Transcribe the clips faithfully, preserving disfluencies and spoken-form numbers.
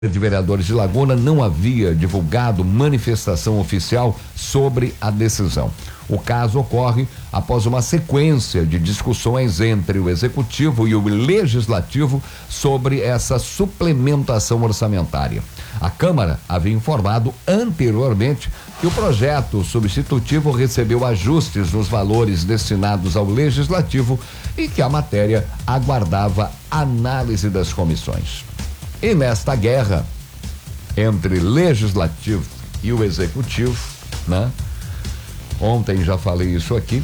de Vereadores de Laguna não havia divulgado manifestação oficial sobre a decisão. O caso ocorre após uma sequência de discussões entre o Executivo e o Legislativo sobre essa suplementação orçamentária. A Câmara havia informado anteriormente que o projeto substitutivo recebeu ajustes nos valores destinados ao Legislativo e que a matéria aguardava análise das comissões. E nesta guerra entre Legislativo e o Executivo, né? Ontem já falei isso aqui,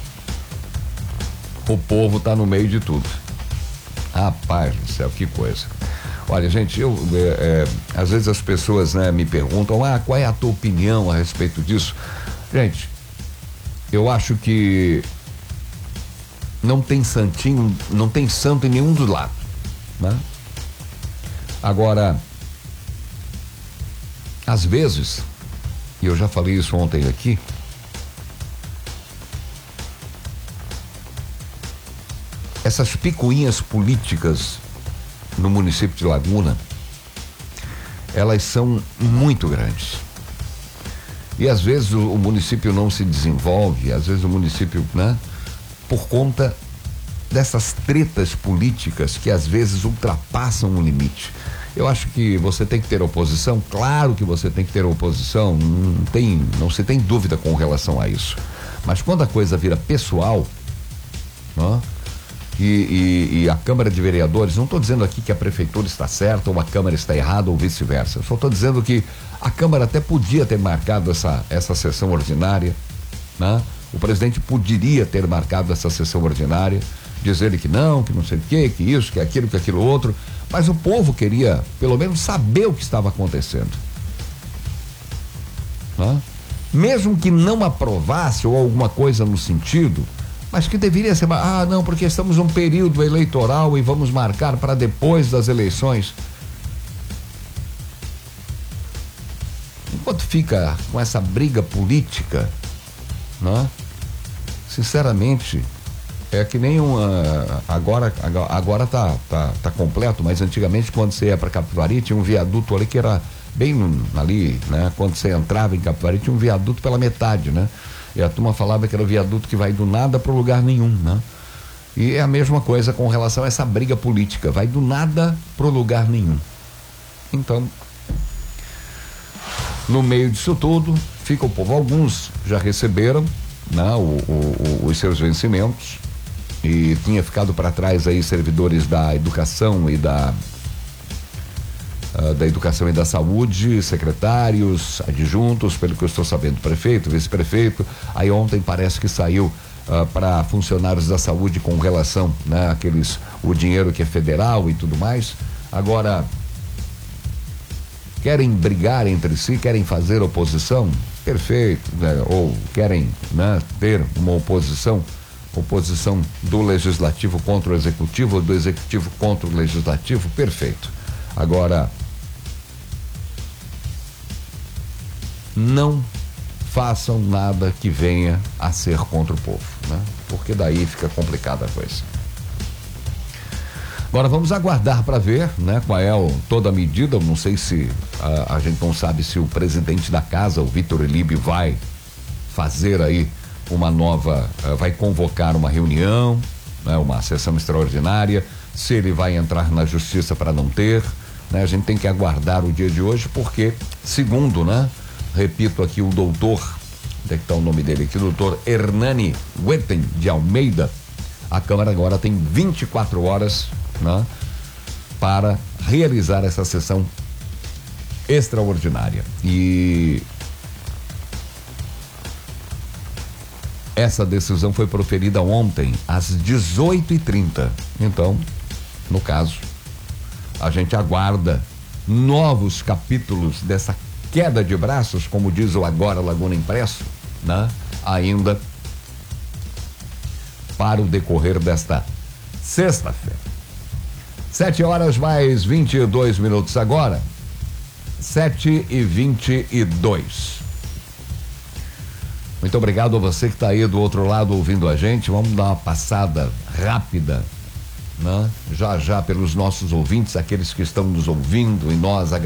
o povo tá no meio de tudo. Rapaz do céu, que coisa. Olha, gente, eu, é, é, às vezes as pessoas, né, me perguntam, ah, qual é a tua opinião a respeito disso? Gente, eu acho que não tem santinho, não tem santo em nenhum dos lados, né? Agora, às vezes, e eu já falei isso ontem aqui, essas picuinhas políticas no município de Laguna, elas são muito grandes. E às vezes o, o município não se desenvolve, às vezes o município, né, por conta dessas tretas políticas que às vezes ultrapassam o limite. Eu acho que você tem que ter oposição, claro que você tem que ter oposição, não tem, não se tem dúvida com relação a isso. Mas quando a coisa vira pessoal, né, e, e, e a Câmara de Vereadores, não estou dizendo aqui que a prefeitura está certa ou a Câmara está errada ou vice-versa, só estou dizendo que a Câmara até podia ter marcado essa, essa sessão ordinária, né? O presidente poderia ter marcado essa sessão ordinária, dizer que não, que não sei o que, que isso, que aquilo, que aquilo outro, mas o povo queria pelo menos saber o que estava acontecendo, né? Mesmo que não aprovasse ou alguma coisa no sentido, mas que deveria ser, ah, não, porque estamos num período eleitoral e vamos marcar para depois das eleições. Enquanto fica com essa briga política, né? Sinceramente, é que nem uma, agora, agora tá, tá, tá completo, mas antigamente quando você ia para Capivari tinha um viaduto ali que era bem ali, né? Quando você entrava em Capivari tinha um viaduto pela metade, né? E a turma falava que era o viaduto que vai do nada para o lugar nenhum, né? E é a mesma coisa com relação a essa briga política, vai do nada para o lugar nenhum. Então, no meio disso tudo, fica o povo. Alguns já receberam, né, o, o, o, os seus vencimentos, e tinha ficado para trás aí servidores da educação e da uh, da educação e da saúde, secretários, adjuntos, pelo que eu estou sabendo, prefeito, vice-prefeito. Aí ontem parece que saiu uh, para funcionários da saúde com relação, né, aqueles, o dinheiro que é federal e tudo mais. Agora, querem brigar entre si, querem fazer oposição, perfeito, né? Ou querem, né, ter uma oposição, oposição do legislativo contra o executivo, ou do executivo contra o legislativo, perfeito. Agora, não façam nada que venha a ser contra o povo, né? Porque daí fica complicada a coisa. Agora vamos aguardar para ver, né, qual é o, toda a medida. Eu não sei se a, a gente não sabe se o presidente da casa, o Vitor Elibe, vai fazer aí uma nova, uh, vai convocar uma reunião, né, uma sessão extraordinária, se ele vai entrar na justiça para não ter, né? A gente tem que aguardar o dia de hoje, porque segundo, né, repito aqui, o doutor, onde é que está o nome dele aqui, o doutor Hernani Wetten de Almeida, a Câmara agora tem vinte e quatro horas, né, para realizar essa sessão extraordinária. E essa decisão foi proferida ontem às dezoito e trinta. Então, no caso, a gente aguarda novos capítulos dessa queda de braços, como diz o Agora Laguna Impresso, né, ainda para o decorrer desta sexta-feira. Sete horas mais vinte e dois minutos agora. Sete e vinte e dois. Muito obrigado a você que está aí do outro lado ouvindo a gente. Vamos dar uma passada rápida né? Já já pelos nossos ouvintes, aqueles que estão nos ouvindo e nós